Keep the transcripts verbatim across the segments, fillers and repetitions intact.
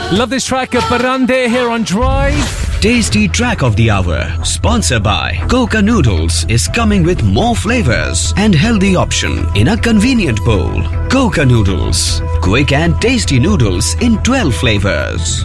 Love this track of Parande here on Drive. Tasty track of the hour, sponsored by Coca Noodles, is coming with more flavors and healthy option in a convenient bowl. Coca Noodles, quick and tasty noodles in twelve flavors.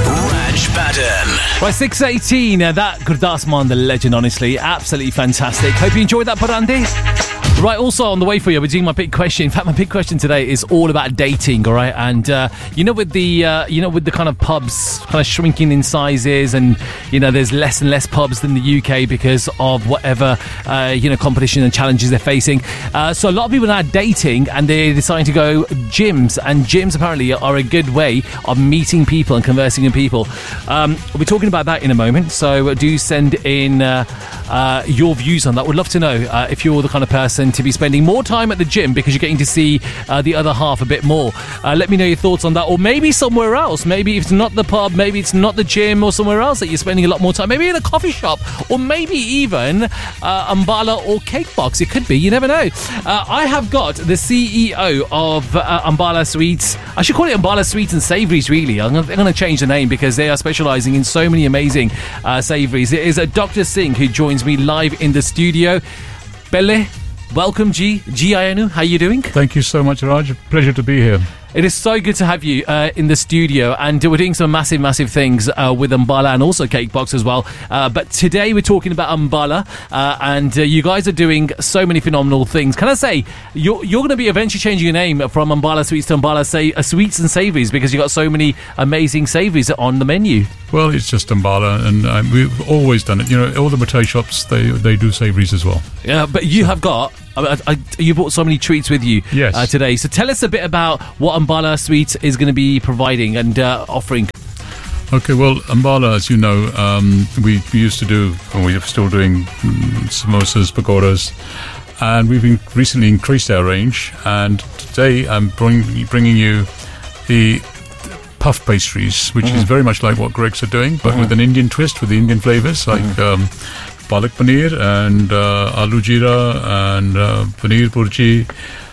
Raj Pattern. By six eighteen, uh, that Gurdas Maan, the legend, honestly, absolutely fantastic. Hope you enjoyed that, Parande. Right, also on the way for you, we're doing my big question. In fact, my big question today is all about dating, all right? And, uh, you know, with the, uh, you know, with the kind of pubs kind of shrinking in sizes and, you know, there's less and less pubs than the U K because of whatever, uh, you know, competition and challenges they're facing. Uh, so a lot of people are now dating and they're deciding to go gyms. And gyms apparently are a good way of meeting people and conversing with people. Um, we'll be talking about that in a moment. So do send in uh, uh, your views on that. We'd love to know uh, if you're the kind of person to be spending more time at the gym because you're getting to see uh, the other half a bit more. Uh, let me know your thoughts on that, or maybe somewhere else. Maybe if it's not the pub, maybe it's not the gym, or somewhere else that you're spending a lot more time. Maybe in a coffee shop, or maybe even uh, Ambala or Cake Box. It could be. You never know. Uh, I have got the C E O of uh, Ambala Sweets. I should call it Ambala Sweets and Savouries. Really, I'm going to change the name because they are specialising in so many amazing uh, savouries. It is uh, Doctor Singh who joins me live in the studio. Pele. Welcome, G. G Ayanu. How are you doing? Thank you so much, Raj. Pleasure to be here. It is so good to have you uh, in the studio, and we're doing some massive, massive things uh, with Ambala and also Cake Box as well. Uh, but today we're talking about Ambala, uh, and uh, you guys are doing so many phenomenal things. Can I say, you're, you're going to be eventually changing your name from Ambala Sweets to Ambala say, uh, Sweets and Savouries because you've got so many amazing savouries on the menu. Well, it's just Ambala, and um, we've always done it. You know, all the mitai shops, they, they do savouries as well. Yeah, but you have got... I, I, you brought so many treats with you yes. uh, today. So tell us a bit about what Ambala Sweets is going to be providing and uh, offering. Okay, well, Ambala, as you know, um, we, we used to do, and we're still doing mm, samosas, pakoras, and we've been recently increased our range. And today I'm bring, bringing you the puff pastries, which mm-hmm. is very much like what Greg's are doing, but mm-hmm. with an Indian twist, with the Indian flavours, like... Mm-hmm. Um, Palak paneer and uh, aloo jeera and uh, paneer burji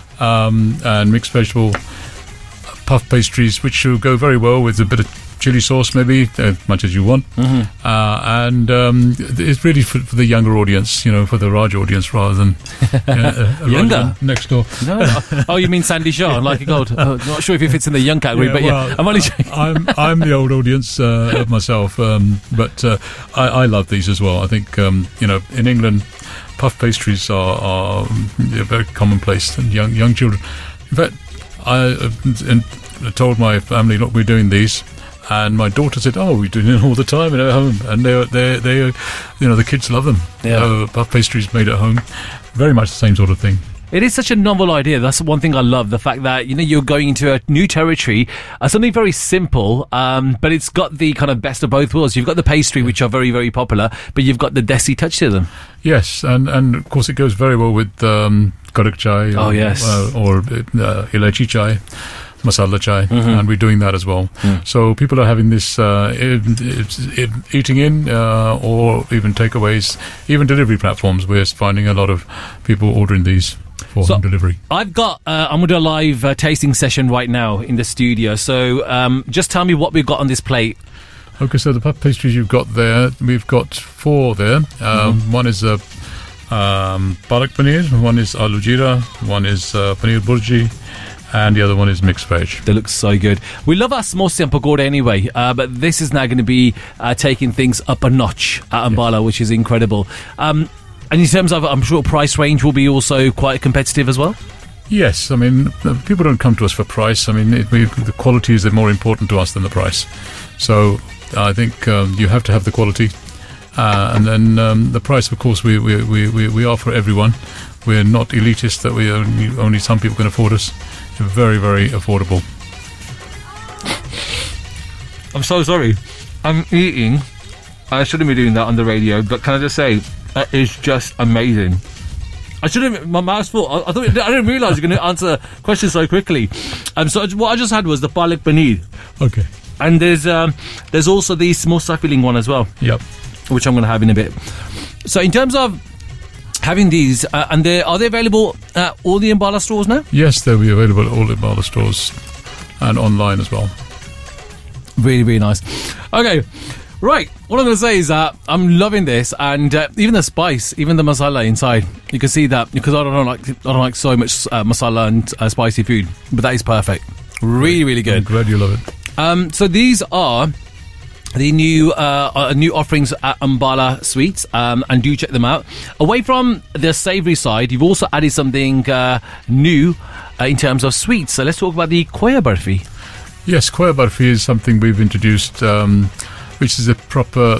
um, and mixed vegetable puff pastries, which will go very well with a bit of chili sauce, maybe as much as you want. Mm-hmm. Uh, and um, it's really for, for the younger audience, you know, for the Raj audience rather than uh, a younger next door. No, no. Oh, you mean Sandy Shaw? Like God, oh, not sure if he fits in the young category, yeah, but yeah, well, I'm only. I'm I'm the old audience uh, of myself, um, but uh, I, I love these as well. I think um, you know, in England, puff pastries are, are very commonplace, and young young children. In fact, I uh, told my family, look, we're doing these. And my daughter said, "Oh, we're doing it all the time at home." And they, they, they, you know, the kids love them. Yeah. Uh, puff pastries made at home, very much the same sort of thing. It is such a novel idea. That's one thing I love. The fact that, you know, you're going into a new territory, uh, something very simple, um, but it's got the kind of best of both worlds. You've got the pastry, which are very, very popular, but you've got the desi touch to them. Yes, and, and of course it goes very well with um, karak chai. Or, oh, yes. Uh, or uh, ilaichi chai. Masala chai, mm-hmm. and we're doing that as well. Mm. So people are having this uh, it, it, it, eating in uh, or even takeaways, even delivery platforms. We're finding a lot of people ordering these for so home delivery. I've got, uh, I'm going to do a live uh, tasting session right now in the studio. So um, just tell me what we've got on this plate. Okay, so the puff pastries you've got there, we've got four there. Um, mm-hmm. One is a um, palak paneer, one is aloo jeera, one is uh, paneer burji, and the other one is mixed veg. They look so good. We love our samosa and pakoda anyway, uh, but this is now going to be uh, taking things up a notch at Ambala, yes. which is incredible. Um, and in terms of, I'm sure price range will be also quite competitive as well? Yes, I mean, people don't come to us for price. I mean, it, we, the quality is more important to us than the price. So I think um, you have to have the quality. Uh, and then um, the price, of course, we, we, we, we are for everyone. We're not elitist that we only, only some people can afford us. Very, very affordable. I'm so sorry. I'm eating. I shouldn't be doing that on the radio, but can I just say, that is just amazing. I shouldn't. My mouth's full. I, I thought I didn't realise you're going to answer questions so quickly. Um, so what I just had was the palak paneer. Okay. And there's um, there's also the samosa filling one as well. Yep. Which I'm going to have in a bit. So in terms of having these, uh, and they are they available at all the Ambala stores now? Yes, they'll be available at all the Ambala stores and online as well. Really, really nice. Okay, right. What I'm going to say is that I'm loving this, and uh, even the spice, even the masala inside, you can see that because I don't like I don't like so much uh, masala and uh, spicy food, but that is perfect. Really, really good. I'm glad you love it. Um, so these are the new uh, uh, new offerings at Ambala Sweets, um, and do check them out. Away from the savoury side, you've also added something uh, new uh, in terms of sweets. So let's talk about the Khoya Barfi. Yes, Khoya Barfi is something we've introduced, um, which is a proper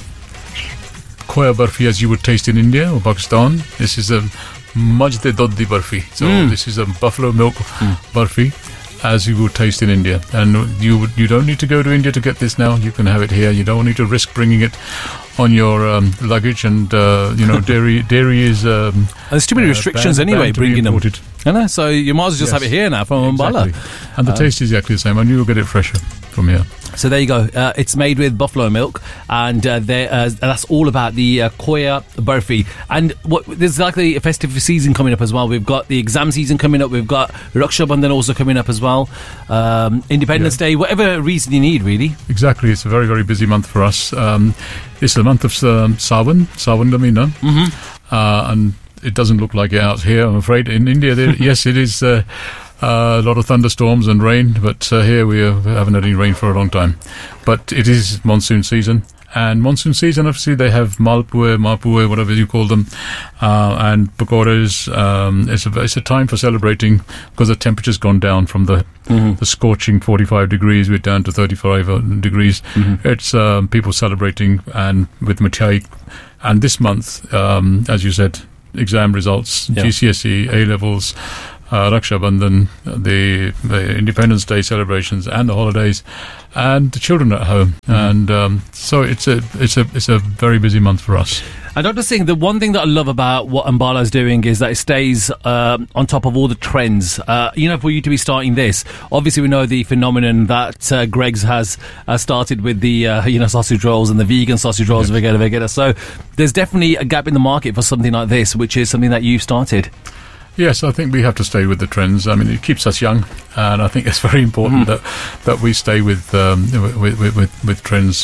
Khoya Barfi as you would taste in India or Pakistan. This is a Majd Doddi Barfi. So Mm. this is a buffalo milk Barfi, as you would taste in India. And you would- you don't need to go to India to get this now. You can have it here. You don't need to risk bringing it on your um, luggage. And, uh, you know, dairy dairy is... Um, There's too many uh, restrictions banned- anyway banned to be bringing them. imported. I know, so you might as well just Yes. have it here now from Ambala. Exactly. And the taste is exactly the same. And you'll get it fresher from here. So there you go. Uh, it's made with buffalo milk, and uh, there, uh, that's all about the uh, Khoya Barfi. And what, there's like the festive season coming up as well. We've got the exam season coming up. We've got Raksha Bandhan also coming up as well. Um, Independence Yeah. Day, whatever reason you need, really. Exactly. It's a very, very busy month for us. Um, it's the month of um, Sawan, Sawan Lamina. Mm-hmm. Uh, and it doesn't look like it out here, I'm afraid. In India, there, yes, it is uh, uh, a lot of thunderstorms and rain, but uh, here we, uh, we haven't had any rain for a long time. But it is monsoon season. And monsoon season, obviously, they have malpue, malpue, whatever you call them, uh, and pakoras. Um, it's, a, it's a time for celebrating because the temperature's gone down from the the scorching forty-five degrees. We're down to thirty-five degrees. It's um, people celebrating and with mithai. And this month, um, as you said, exam results, Yeah. G C S E, A-levels, uh, Raksha Bandhan, the, the Independence Day celebrations, and the holidays, and the children at home, and um, so it's a it's a it's a very busy month for us. And Doctor Singh, the one thing that I love about what Ambala is doing is that it stays um, on top of all the trends. Uh, you know, for you to be starting this, obviously we know the phenomenon that uh, Greggs has uh, started with the uh, you know sausage rolls and the vegan sausage rolls, vegeta vegeta. So there's definitely a gap in the market for something like this, which is something that you've started. Yes, I think we have to stay with the trends. I mean, it keeps us young, and I think it's very important that that we stay with um, with, with, with with trends.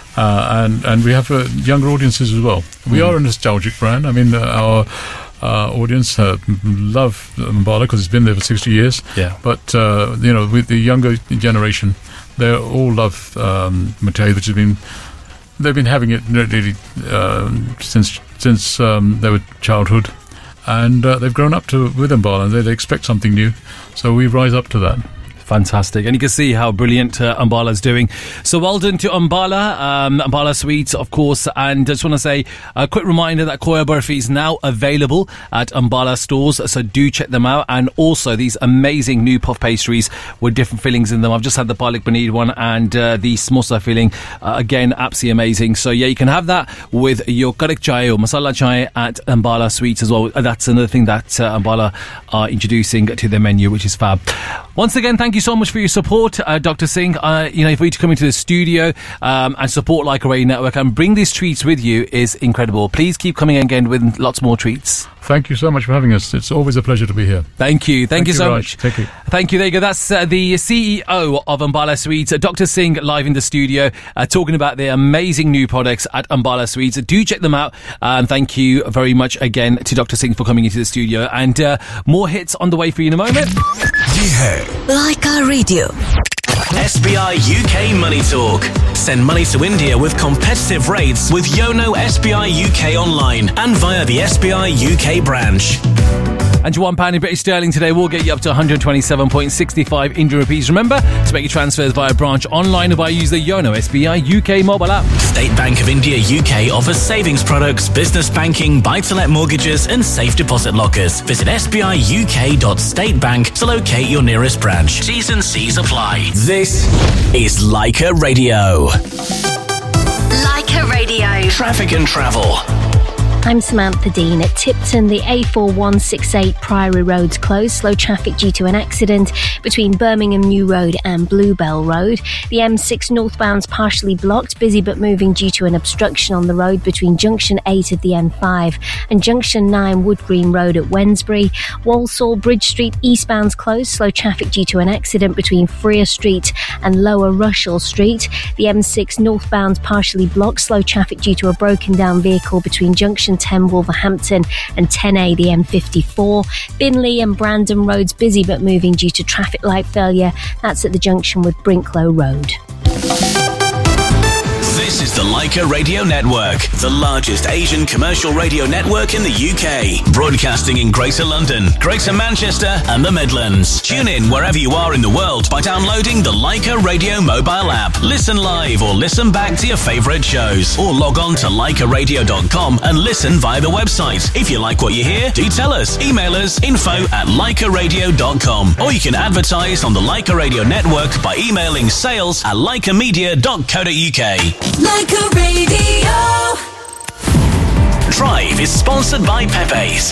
Uh, and and we have uh, younger audiences as well. We are a nostalgic brand. I mean, uh, our uh, audience uh, love Ambala because it's been there for sixty years. Yeah. But uh, you know, with the younger generation, they all love um, mithai, which has been they've been having it really um, since since um, their childhood, and uh, they've grown up to with Ambala, and they, they expect something new. So we rise up to that. Fantastic. And you can see how brilliant uh, Ambala is doing. So well done to Ambala, um, Ambala Sweets, of course. And I just want to say a quick reminder that Khoya Barfi is now available at Ambala stores. So do check them out. And also these amazing new puff pastries with different fillings in them. I've just had the Palak Paneer one and uh, the samosa filling. Uh, again, absolutely amazing. So yeah, you can have that with your karak chai or masala chai at Ambala Sweets as well. That's another thing that uh, Ambala are introducing to their menu, which is fab. Once again, thank you so much for your support, uh, Doctor Singh. Uh, you know, for you to come into the studio um, and support Like a Radio Network and bring these treats with you is incredible. Please keep coming again with lots more treats. Thank you so much for having us. It's always a pleasure to be here. Thank you. Thank, Thank you you, so Raj. much. Thank you. Thank you. There you go. That's uh, the C E O of Ambala Sweets, uh, Doctor Singh, live in the studio, uh, talking about their amazing new products at Ambala Sweets. Do check them out. And um, thank you very much again to Doctor Singh for coming into the studio. And uh, more hits on the way for you in a moment. Like a Radio. S B I U K Money Talk. Send money to India with competitive rates with Yono S B I U K online and via the S B I U K branch. And your one pound in British sterling today will get you up to one hundred twenty-seven point six five Indian rupees. Remember to make your transfers via branch online or by use the Yono S B I U K mobile app. State Bank of India U K offers savings products, business banking, buy-to-let mortgages and safe deposit lockers. Visit s b i u k dot state bank to locate your nearest branch. T's and C's apply. This is Leica Radio. Like a Radio. Traffic and travel. I'm Samantha Dean. At Tipton, the A four one six eight Priory Road's closed. Slow traffic due to an accident between Birmingham New Road and Bluebell Road. The M six northbound's partially blocked, busy but moving due to an obstruction on the road between Junction eight of the M five and Junction nine Wood Green Road at Wednesbury. Walsall Bridge Street eastbound's closed. Slow traffic due to an accident between Freer Street and Lower Russell Street. The M six northbound's partially blocked. Slow traffic due to a broken down vehicle between Junction ten Wolverhampton and ten A the M fifty-four. Binley and Brandon Roads busy but moving due to traffic light failure. That's at the junction with Brinklow Road. This is the Leica Radio Network, the largest Asian commercial radio network in the U K, broadcasting in Greater London, Greater Manchester and the Midlands. Tune in wherever you are in the world by downloading the Leica Radio mobile app. Listen live or listen back to your favourite shows, or log on to leica radio dot com and listen via the website. If you like what you hear, do tell us. Email us info at leica radio dot com, or you can advertise on the Leica Radio Network by emailing sales at leica media dot co dot uk. Leica Radio. Drive is sponsored by Pepe's.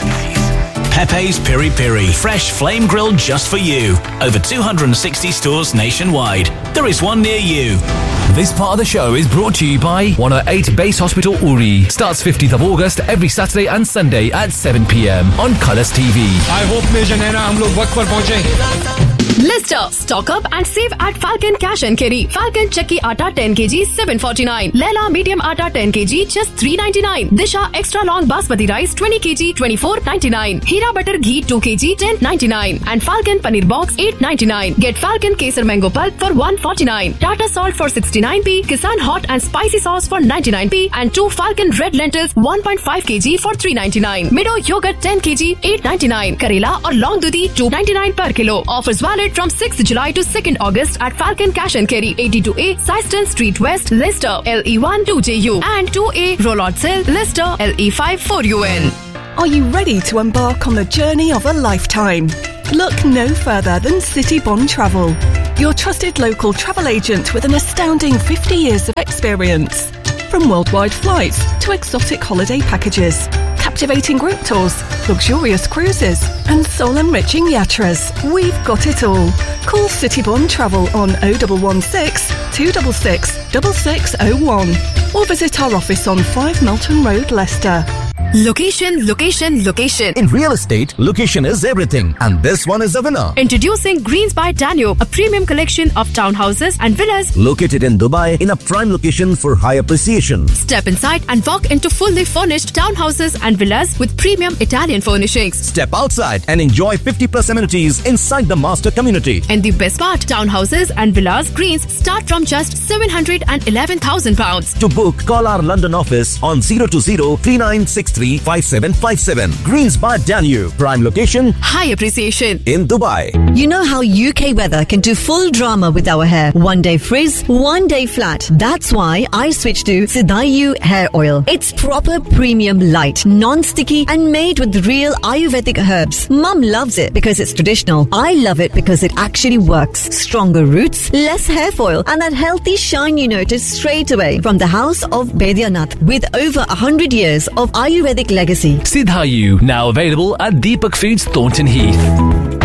Pepe's Piri Piri, fresh flame grilled just for you. Over two hundred sixty stores nationwide. There is one near you. This part of the show is brought to you by one oh eight Base Hospital Uri. Starts fifteenth of August every Saturday and Sunday at seven p.m. on Colours T V. I hope में जनेरा हम लोग वक्त पर पहुंचे. Lister, stock up and save at Falcon Cash and Carry. Falcon Chakki Atta ten kilograms, seven forty-nine. Leela Medium Atta ten kilograms, just three ninety-nine. Disha Extra Long Basmati Rice twenty kilograms, twenty-four ninety-nine. Hira Butter Ghee two kilograms, ten ninety-nine. And Falcon Paneer Box eight ninety-nine. Get Falcon Kesar Mango Pulp for one forty-nine. Tata Salt for sixty-nine p. Kisan Hot and Spicy Sauce for ninety-nine p. And two Falcon Red Lentils one point five kilograms for three ninety-nine. Mido Yogurt ten kilograms, eight ninety-nine. Karela or Long Dudi two ninety-nine per kilo. Offers valid from sixth of July to second of August at Falcon Cash and Carry, eighty-two A Syston Street West, Leicester, L E one two J U, and two A Rollard Sill, Leicester, L E five four U N. Are you ready to embark on the journey of a lifetime? Look no further than City Bond Travel, your trusted local travel agent with an astounding fifty years of experience. From worldwide flights to exotic holiday packages, captivating group tours, luxurious cruises, and soul-enriching yatras, we've got it all. Call City Bond Travel on oh one one six, two six six, six six oh one or visit our office on five Melton Road, Leicester. Location, location, location. In real estate, location is everything, and this one is the winner. Introducing Greens by Danube, a premium collection of townhouses and villas located in Dubai in a prime location for high appreciation. Step inside and walk into fully furnished townhouses and villas with premium Italian furnishings. Step outside and enjoy fifty plus amenities inside the master community. And the best part, townhouses and villas Greens start from just seven hundred eleven thousand pounds. To book, call our London office on zero two zero, three nine six three, five seven five seven. Greens by Danube, prime location, high appreciation in Dubai. You know how U K weather can do full drama with our hair. One day frizz, one day flat. That's why I switched to Sidayu hair oil. It's proper premium light, non-sticky and made with real Ayurvedic herbs. Mum loves it because it's traditional. I love it because it actually works. Stronger roots, less hair foil, and that healthy shine you notice straight away from the house of Baidyanath with over one hundred years of Ayurvedic legacy. Sidayu, now available at Deepak Foods, Thornton Heath.